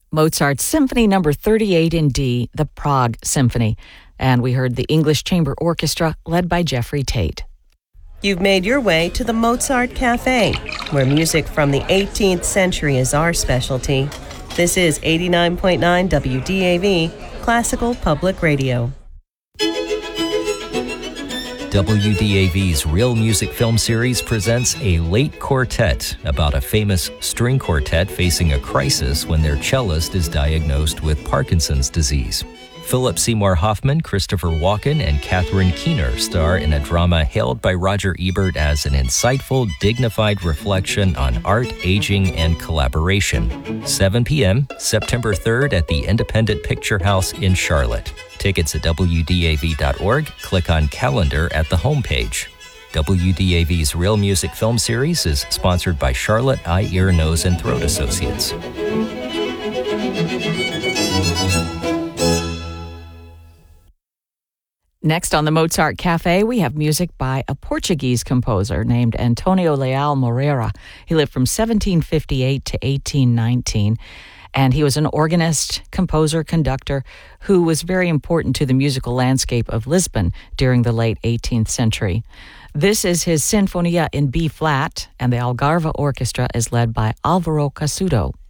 Mozart's Symphony Number 38 in D, the Prague Symphony. And we heard the English Chamber Orchestra led by Jeffrey Tate. You've made your way to the Mozart Cafe, where music from the 18th century is our specialty. This is 89.9 WDAV, Classical Public Radio. WDAV's Real Music Film Series presents A Late Quartet about a famous string quartet facing a crisis when their cellist is diagnosed with Parkinson's disease. Philip Seymour Hoffman, Christopher Walken, and Catherine Keener star in a drama hailed by Roger Ebert as an insightful, dignified reflection on art, aging, and collaboration. 7 p.m., September 3rd at the Independent Picture House in Charlotte. Tickets at WDAV.org. Click on Calendar at the homepage. WDAV's Real Music Film Series is sponsored by Charlotte Eye, Ear, Nose, and Throat Associates. Next on the Mozart Cafe, we have music by a Portuguese composer named Antonio Leal Moreira. He lived from 1758 to 1819, and he was an organist, composer, conductor who was very important to the musical landscape of Lisbon during the late 18th century. This is his Sinfonia in B-flat, and the Algarve Orchestra is led by Álvaro Casudo.